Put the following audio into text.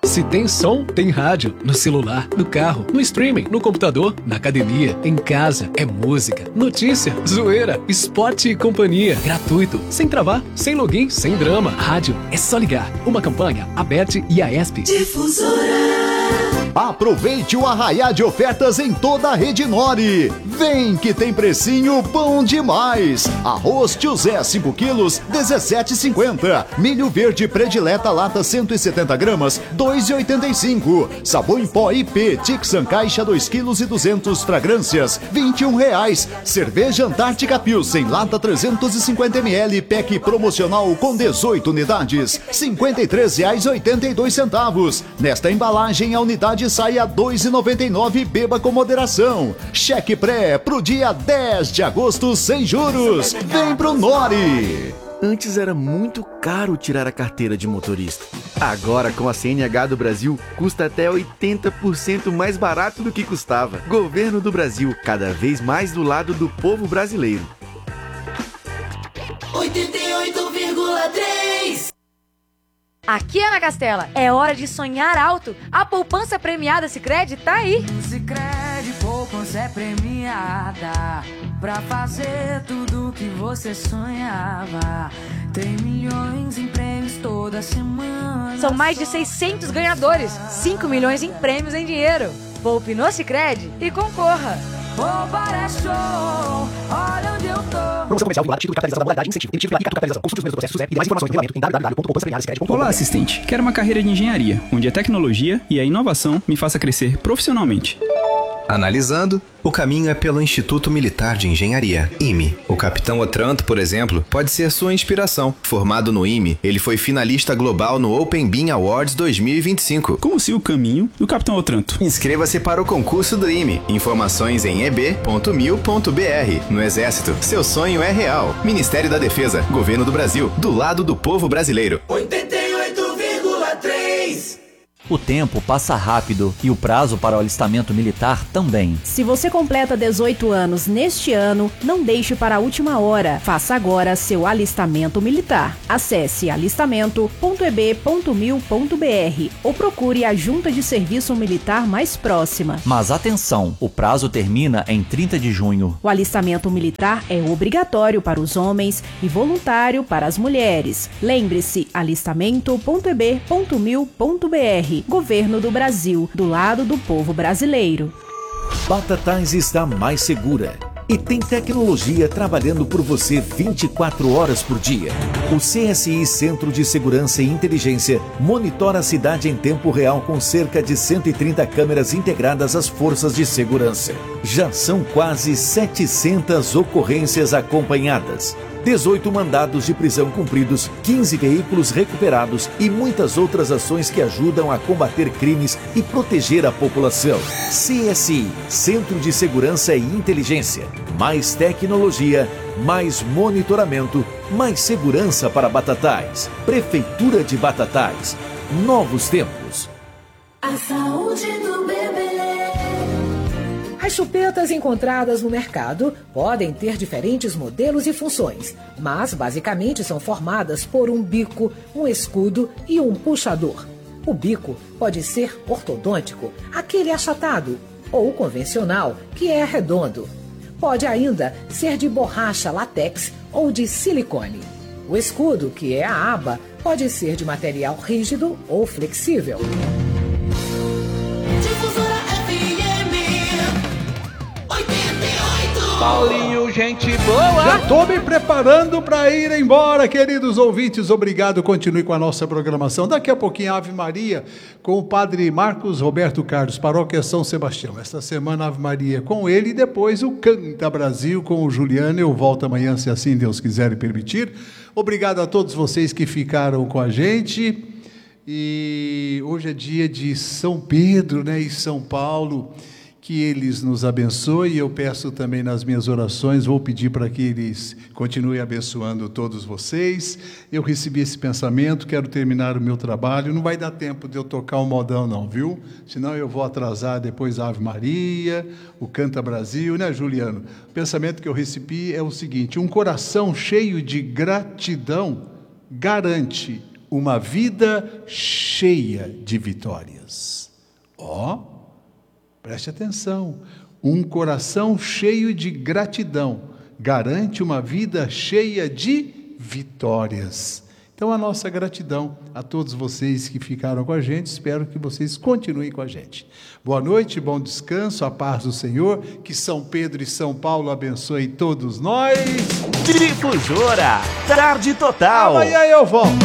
Se tem som, tem rádio. No celular, no carro, no streaming, no computador, na academia, em casa. É música, notícia, zoeira, esporte e companhia. Gratuito, sem travar, sem login, sem drama. Rádio é só ligar. Uma campanha, Aberte e Aesp. Difusora. Aproveite o arraiá de ofertas em toda a Rede Nori. Vem que tem precinho bom demais. Arroz Tio Zé 5 quilos, 17,50. Milho verde predileta lata 170 gramas, 2,85. Sabão em pó IP Tixan caixa 2 quilos e 200 fragrâncias, R$21. Cerveja Antártica Pilsen lata 350 ml, pack promocional com 18 unidades, R$53,82. Nesta embalagem a unidade sai a R$2,99 e beba com moderação. Cheque pré pro dia 10 de agosto sem juros. Vem pro Nori! Antes era muito caro tirar a carteira de motorista. Agora, com a CNH do Brasil, custa até 80% mais barato do que custava. Governo do Brasil, cada vez mais do lado do povo brasileiro. 88,3. Aqui, Ana Castela, é hora de sonhar alto. A poupança premiada Sicredi tá aí. Sicredi, poupança é premiada pra fazer tudo que você sonhava. Tem milhões em prêmios toda semana. São mais de 600 ganhadores, 5 milhões em prêmios em dinheiro. Poupe no Sicredi e concorra. Poupar é show, olha onde eu tô. Promoção comercial vinculada, título de capitalização da modalidade incentivo. Emitido pela Capitalização. Consulte os primeiros processos e mais informações no regulamento em www.poupança-sicredi.com. Olá, assistente. Quero uma carreira de engenharia, onde a tecnologia e a inovação me faça crescer profissionalmente. Analisando, o caminho é pelo Instituto Militar de Engenharia, IME. O capitão Otranto, por exemplo, pode ser sua inspiração. Formado no IME, ele foi finalista global no Open Bean Awards 2025. Como se o caminho do capitão Otranto. Inscreva-se para o concurso do IME. Informações em eb.mil.br. No Exército, seu sonho é real. Ministério da Defesa, Governo do Brasil, do lado do povo brasileiro. 88,3. O tempo passa rápido e o prazo para o alistamento militar também. Se você completa 18 anos neste ano, não deixe para a última hora. Faça agora seu alistamento militar. Acesse alistamento.eb.mil.br ou procure a Junta de Serviço Militar mais próxima. Mas atenção, o prazo termina em 30 de junho. O alistamento militar é obrigatório para os homens e voluntário para as mulheres. Lembre-se, alistamento.eb.mil.br. Governo do Brasil, do lado do povo brasileiro. Batatais está mais segura e tem tecnologia trabalhando por você 24 horas por dia. O CSI Centro de Segurança e Inteligência monitora a cidade em tempo real com cerca de 130 câmeras integradas às forças de segurança. Já são quase 700 ocorrências acompanhadas. 18 mandados de prisão cumpridos, 15 veículos recuperados e muitas outras ações que ajudam a combater crimes e proteger a população. CSI, Centro de Segurança e Inteligência. Mais tecnologia, mais monitoramento, mais segurança para Batatais. Prefeitura de Batatais. Novos tempos. A saúde do bebê. As chupetas encontradas no mercado podem ter diferentes modelos e funções, mas basicamente são formadas por um bico, um escudo e um puxador. O bico pode ser ortodôntico, aquele achatado, ou convencional, que é redondo. Pode ainda ser de borracha látex ou de silicone. O escudo, que é a aba, pode ser de material rígido ou flexível. Paulinho, gente boa! Já tô me preparando para ir embora, queridos ouvintes. Obrigado, continue com a nossa programação. Daqui a pouquinho, Ave Maria, com o padre Marcos Roberto Carlos, Paróquia São Sebastião. Esta semana, Ave Maria com ele e depois o Canta Brasil com o Juliano. Eu volto amanhã, se assim Deus quiser e permitir. Obrigado a todos vocês que ficaram com a gente. E hoje é dia de São Pedro, né, e São Paulo. Que eles nos abençoem, e eu peço também nas minhas orações, vou pedir para que eles continuem abençoando todos vocês. Eu recebi esse pensamento, quero terminar o meu trabalho, não vai dar tempo de eu tocar o modão não, viu? Senão eu vou atrasar depois a Ave Maria, o Canta Brasil, né, Juliano? O pensamento que eu recebi é o seguinte: um coração cheio de gratidão garante uma vida cheia de vitórias. Preste atenção. Um coração cheio de gratidão garante uma vida cheia de vitórias. Então, a nossa gratidão a todos vocês que ficaram com a gente. Espero que vocês continuem com a gente. Boa noite, bom descanso, a paz do Senhor. Que São Pedro e São Paulo abençoem todos nós. Difusora, tarde total. Amanhã eu volto.